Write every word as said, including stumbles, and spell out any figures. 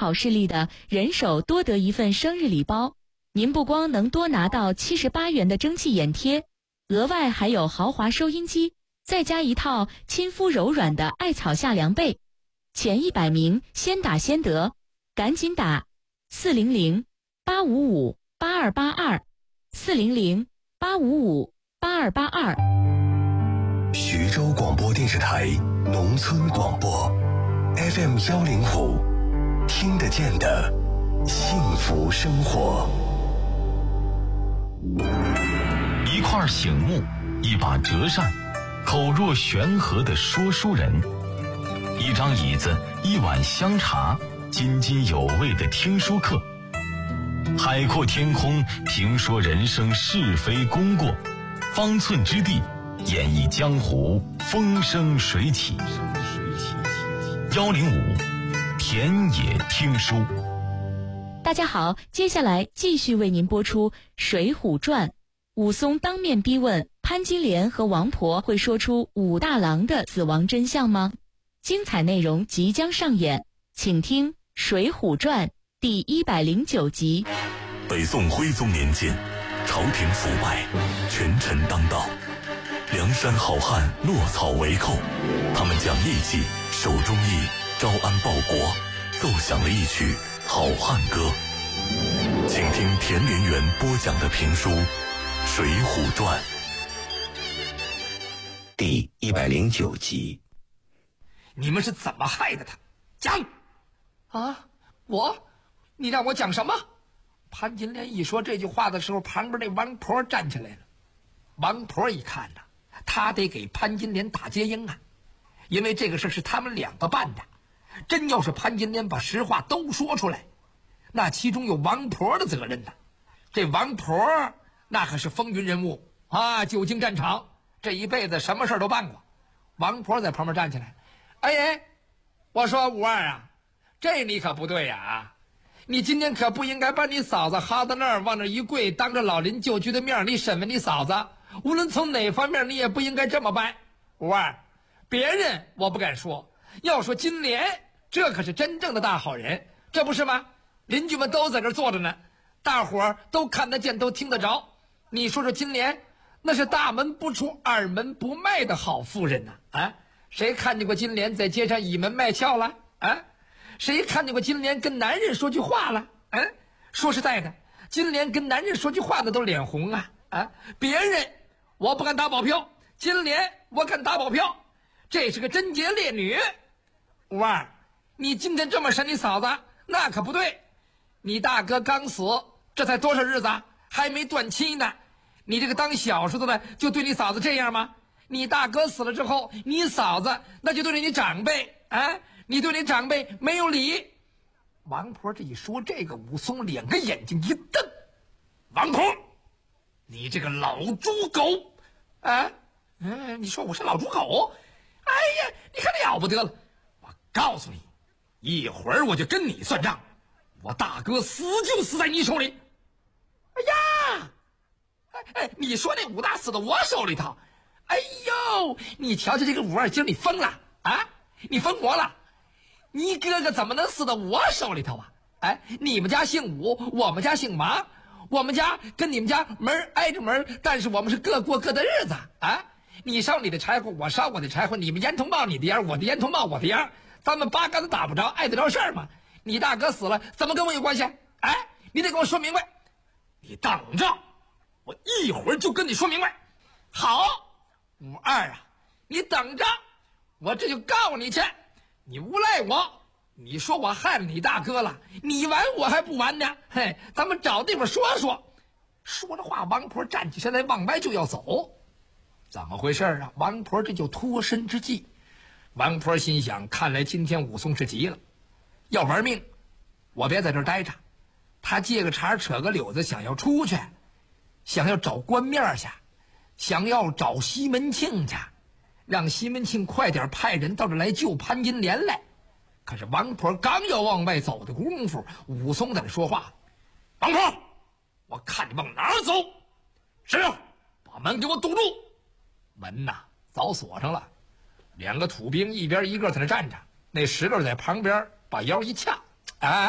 好视力的人手多得一份生日礼包。您不光能多拿到七十八元的蒸汽眼贴，额外还有豪华收音机，再加一套亲肤柔软的艾草夏凉被。前一百名先打先得，赶紧打四零零八五五八二八二四零零八五五八二八二。 徐州广播电视台农村广播 F M 幺零五，听得见的幸福生活。 一块醒目，一把折扇，口若悬河的说书人，一张椅子，一碗香茶，津津有味的听书课。海阔天空，评说人生是非功过，方寸之地，演绎江湖风生水起。幺零五田野听书。 大家好，接下来继续为您播出《水浒传》。武松当面逼问潘金莲和王婆会说出武大郎的死亡真相吗？精彩内容即将上演，请听《水浒传》第一百零九集。 北宋徽宗年间，朝廷腐败，权臣当道，梁山好汉落草为寇，他们讲义气，守忠义，招安报国，奏响了一曲好汉歌。请听田连元播讲的评书《水浒传》 第一百零九集。 你们是怎么害的他？讲！啊，我？你让我讲什么？潘金莲一说这句话的时候，旁边那王婆站起来了。王婆一看呢，他得给潘金莲打接应啊，因为这个事是他们两个办的。真要是潘金莲把实话都说出来，那其中有王婆的责任呢。这王婆那可是风云人物啊，久经战场，这一辈子什么事都办过。王婆在旁边站起来，哎哎，我说五二啊，这你可不对呀啊！你今天可不应该把你嫂子哈到那儿，往那一跪，当着老邻旧居的面你审问你嫂子，无论从哪方面你也不应该这么办。五二，别人我不敢说，要说金莲，这可是真正的大好人，这不是吗？邻居们都在这坐着呢，大伙儿都看得见，都听得着。你说说金莲，那是大门不出二门不迈的好妇人呐！啊，谁看见过金莲在街上倚门卖俏了？啊，谁看见过金莲跟男人说句话了？嗯，说实在的，金莲跟男人说句话的都脸红啊！啊，别人我不敢打保票，金莲我敢打保票，这是个贞洁烈女。五二，你今天这么审你嫂子，那可不对。你大哥刚死，这才多少日子，还没断气呢。你这个当小叔子的就对你嫂子这样吗？你大哥死了之后，你嫂子那就对你长辈啊，你对你长辈没有理。王婆这一说这个，武松两个眼睛一瞪，王婆，你这个老猪狗啊！嗯，你说我是老猪狗？哎呀，你看了不得了！我告诉你，一会儿我就跟你算账。我大哥死就死在你手里。哎呀，哎哎，你说那武大死到我手里头？哎呦，你瞧瞧这个武二今儿你疯了啊！你疯魔了！你哥哥怎么能死到我手里头啊？哎，你们家姓武，我们家姓马，我们家跟你们家门挨着门，但是我们是各过各的日子啊！你烧你的柴火，我烧我的柴火，你们烟囱冒你的烟，我的烟囱冒我的烟，咱们八竿子打不着，碍得着事儿吗？你大哥死了，怎么跟我有关系？哎，你得给我说明白。你等着，我一会儿就跟你说明白。好，武二啊，你等着，我这就告你去。你诬赖我，你说我害了你大哥了，你完我还不完呢。嘿，咱们找地方说说。说着话，王婆站起身来，往外就要走。怎么回事啊？王婆这就脱身之计。王婆心想，看来今天武松是急了，要玩命，我别在这儿待着。他借个茬扯个柳子，想要出去，想要找官面去，想要找西门庆去，让西门庆快点派人到这来救潘金莲来。可是王婆刚要往外走的功夫，武松在那说话：“王婆，我看你往哪儿走？石榴，把门给我堵住！”门呐早锁上了，两个土兵一边一个在那站着，那石榴在旁边把腰一掐，哎。